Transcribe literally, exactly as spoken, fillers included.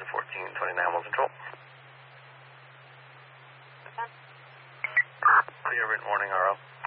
fourteen twenty-nine will control. Clear written warning, R O.